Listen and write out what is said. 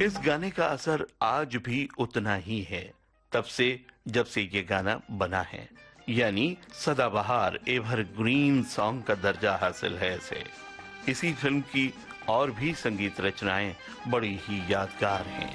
इस गाने का असर आज भी उतना ही है, तब से जब से ये गाना बना है। यानी सदाबहार एवरग्रीन सॉन्ग का दर्जा हासिल है इसे। इसी फिल्म की और भी संगीत रचनाएं बड़ी ही यादगार हैं।